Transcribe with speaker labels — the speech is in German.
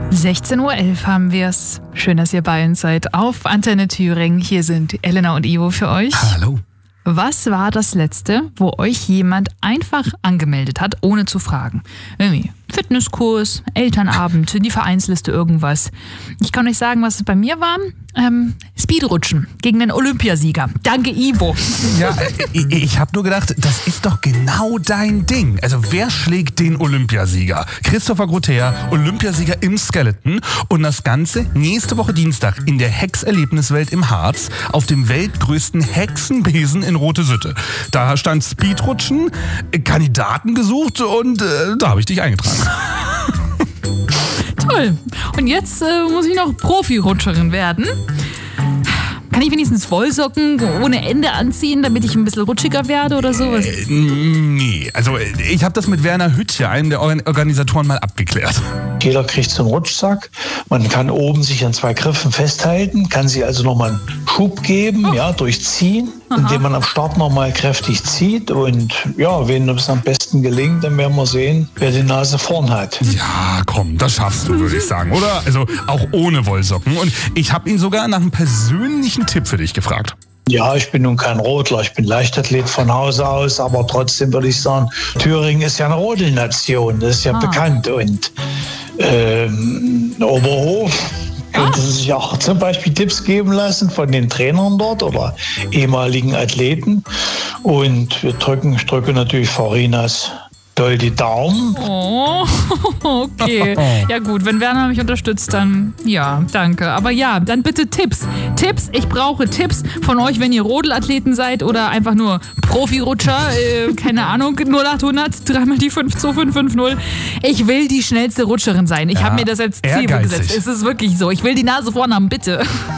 Speaker 1: 16:11 Uhr haben wir's. Schön, dass ihr bei uns seid. Auf Antenne Thüringen. Hier sind Elena und Ivo für euch.
Speaker 2: Hallo.
Speaker 1: Was war das Letzte, wo euch jemand einfach angemeldet hat, ohne zu fragen? Irgendwie Fitnesskurs, Elternabend, die Vereinsliste, irgendwas. Ich kann euch sagen, was es bei mir war. Speedrutschen gegen den Olympiasieger. Danke, Ivo.
Speaker 2: Ja, ich habe nur gedacht, das ist doch genau dein Ding. Also wer schlägt den Olympiasieger? Christopher Grotter, Olympiasieger im Skeleton. Und das Ganze nächste Woche Dienstag in der Hexerlebniswelt im Harz auf dem weltgrößten Hexenbesen in Rote Sütte. Da stand Speedrutschen, Kandidaten gesucht und da habe ich dich eingetragen.
Speaker 1: Toll. Und jetzt muss ich noch Profi-Rutscherin werden. Kann ich wenigstens Wollsocken ohne Ende anziehen, damit ich ein bisschen rutschiger werde oder sowas?
Speaker 2: Nee, also ich habe das mit Werner Hüttje, einem der Organisatoren, mal abgeklärt.
Speaker 3: Jeder kriegt so einen Rutschsack. Man kann oben sich an 2 Griffen festhalten, kann sie also nochmal einen Schub geben, durchziehen, indem man am Start nochmal kräftig zieht. Und ja, wenn es am besten gelingt, dann werden wir sehen, wer die Nase vorn hat.
Speaker 2: Ja, komm, das schaffst du, würde ich sagen, oder? Also auch ohne Wollsocken. Und ich habe ihn sogar nach einem persönlichen Tipp für dich gefragt.
Speaker 3: Ja, ich bin nun kein Rodler, ich bin Leichtathlet von Hause aus, aber trotzdem würde ich sagen, Thüringen ist ja eine Rodelnation, das ist ja bekannt. Und Oberhof könnte sich auch zum Beispiel Tipps geben lassen von den Trainern dort oder ehemaligen Athleten. Und ich drücke natürlich Farinas doll die Daumen.
Speaker 1: Oh, okay. Ja gut, wenn Werner mich unterstützt, dann ja, danke. Aber ja, dann bitte Tipps. Tipps, ich brauche Tipps von euch, wenn ihr Rodelathleten seid oder einfach nur Profi-Rutscher, keine Ahnung, 0800 3 die 52550. Ich will die schnellste Rutscherin sein. Ich habe mir das als Ziel gesetzt. Es ist wirklich so. Ich will die Nase vorn haben, bitte.